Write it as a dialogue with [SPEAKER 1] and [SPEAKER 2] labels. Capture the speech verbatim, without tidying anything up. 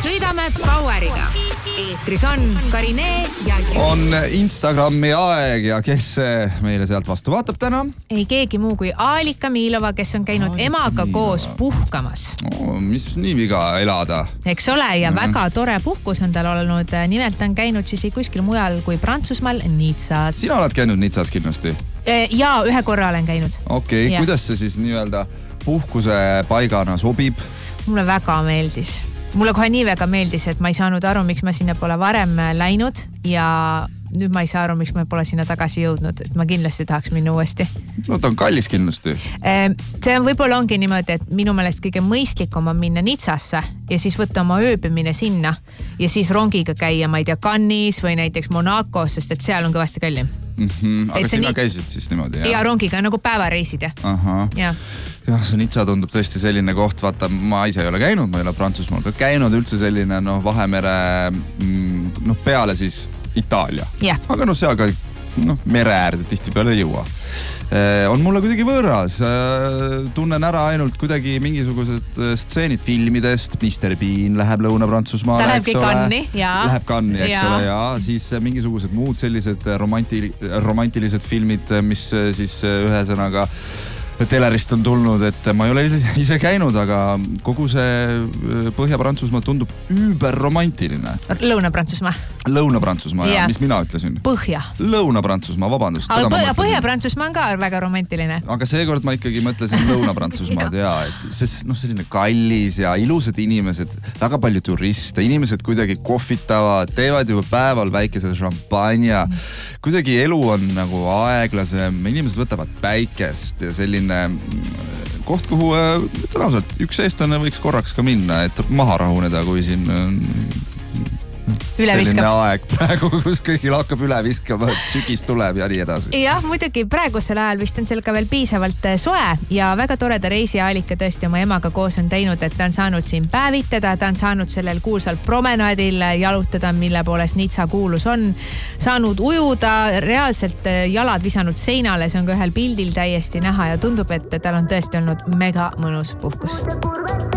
[SPEAKER 1] sõidame Baueriga. Eetris on Karine ja Jüri.
[SPEAKER 2] On Instagrami aeg ja kes meile sealt vastu vaatab täna?
[SPEAKER 1] Ei keegi muu kui Aalika Miilova, kes on käinud Aalika emaga Miilova. Koos puhkamas.
[SPEAKER 2] Oh, mis nii viga elada? Eks
[SPEAKER 1] ole ja mm. väga tore puhkus on tal olnud. Nimelt on käinud siis kuskil mujal kui Prantsusmaal Nitsas.
[SPEAKER 2] Sina oled käinud Nitsas kindlasti?
[SPEAKER 1] Ja ühe korra olen käinud.
[SPEAKER 2] Okei, okay. Kuidas see siis nii-öelda puhkuse paigana sobib?
[SPEAKER 1] Mulle väga meeldis. Mulle kohe nii väga meeldis, et ma ei saanud aru, miks ma sinna pole varem läinud ja nüüd ma ei saa aru, miks ma pole sinna tagasi jõudnud, et ma kindlasti tahaks minna uuesti.
[SPEAKER 2] No ta on kallis kindlasti.
[SPEAKER 1] See on võib-olla ongi niimoodi, et minu meelest kõige mõistlikum on minna Nitsasse ja siis võtta oma ööbimine sinna ja siis rongiga käia, ma ei tea, Cannes'is või näiteks Monacos, sest et seal on kõvasti kallim.
[SPEAKER 2] Mm-hmm. Aga sina
[SPEAKER 1] nii...
[SPEAKER 2] käisid siis niimoodi?
[SPEAKER 1] Ja, ja rongiga nagu päevareisid.
[SPEAKER 2] Aha. Ja. Jah, see Nitsa tundub tõesti selline koht, vaata, ma ise ei ole käinud, ma ei ole Prantsusmaal ka käinud, üldse selline no, Vahemere no, peale siis Itaalia.
[SPEAKER 1] Yeah.
[SPEAKER 2] Aga no seal ka no, mere äärde tihti peale ei jõua. On mulle kuidagi võõras. Tunnen ära ainult kuidagi mingisugused stseenid filmidest. mister Bean läheb Lõuna-Prantsusmaale.
[SPEAKER 1] Ta lähebki Cannes'i, jaa.
[SPEAKER 2] Läheb Cannes'i, eks ole, ja siis mingisugused muud sellised romanti- romantilised filmid, mis siis ühesõnaga telerist on tulnud, et ma ei ole ise käinud, aga kogu see Põhja-Prantsusmaa tundub üüberromantiline.
[SPEAKER 1] Lõuna-Prantsusmaa.
[SPEAKER 2] Lõuna-Prantsusmaa,
[SPEAKER 1] ja.
[SPEAKER 2] Mis mina ütlesin?
[SPEAKER 1] Põhja.
[SPEAKER 2] Lõuna-Prantsusmaa, vabandust.
[SPEAKER 1] Aga Põhja, Põhja-Prantsusmaa on ka väga romantiline.
[SPEAKER 2] Aga seekord ma ikkagi mõtlesin Lõuna-Prantsusmaad, ja, et see no, selline kallis ja ilusad inimesed, väga palju turiste, inimesed kuidagi kohvitavad, teevad juba päeval väikese šampanja. Kuidagi elu on nagu aeglasem, inimesed võtavad päikest ja selline koht, kuhu ütlen ausalt, üks eestlane võiks korraks ka minna, et maha rahuneda, kui siin
[SPEAKER 1] üle
[SPEAKER 2] selline
[SPEAKER 1] viskab.
[SPEAKER 2] Aeg praegu, kus kõigil hakkab üle viskama, et sügis tuleb ja nii edasi.
[SPEAKER 1] Jah, muidugi praegusel ajal vist on seal ka veel piisavalt soe ja väga toreda reisi Aalika tõesti oma emaga koos on teinud, et ta on saanud siin päevitada, ta on saanud sellel kuulsal promenaadil jalutada, mille poolest Nitsa kuulus on, saanud ujuda, reaalselt jalad visanud seinale, see on ka ühel pildil täiesti näha ja tundub, et tal on tõesti olnud mega mõnus puhkus.